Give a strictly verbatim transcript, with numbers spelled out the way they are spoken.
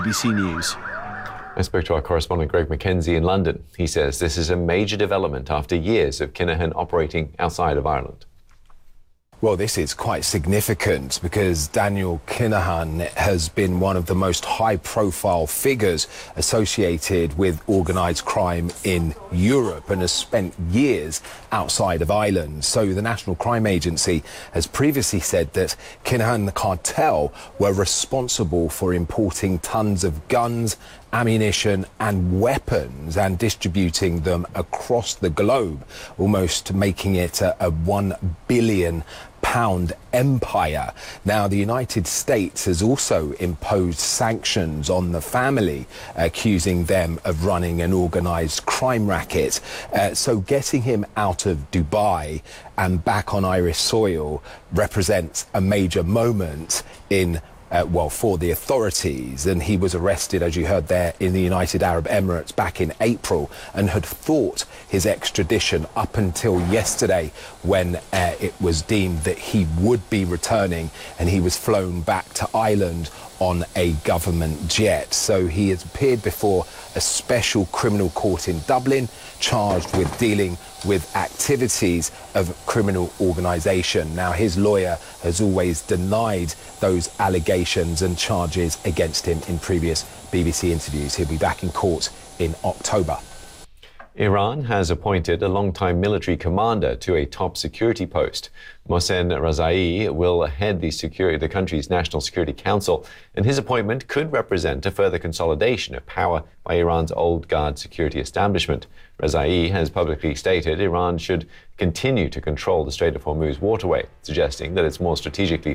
B B C News. I spoke to our correspondent Greg McKenzie in London. He says this is a major development after years of Kinahan operating outside of Ireland. Well, this is quite significant because Daniel Kinahan has been one of the most high-profile figures associated with organised crime in Europe and has spent years outside of Ireland. So the National Crime Agency has previously said that Kinahan and the cartel were responsible for importing tons of guns, ammunition and weapons and distributing them across the globe, almost making it a, a one billion pound empire. Now, the United States has also imposed sanctions on the family, accusing them of running an organised crime racket. Uh, so getting him out of Dubai and back on Irish soil represents a major moment in Uh, well, for the authorities, and he was arrested, as you heard there, in the United Arab Emirates back in April and had fought his extradition up until yesterday when uh, it was deemed that he would be returning, and he was flown back to Ireland on a government jet. So he has appeared before a special criminal court in Dublin, charged with dealing with activities of criminal organisation. Now, his lawyer has always denied those allegations and charges against him in previous B B C interviews. He'll be back in court in October. Iran has appointed a long-time military commander to a top security post. Mohsen Razai will head the, security, the country's National Security Council, and his appointment could represent a further consolidation of power by Iran's old guard security establishment. Razai has publicly stated Iran should continue to control the Strait of Hormuz waterway, suggesting that it's more strategically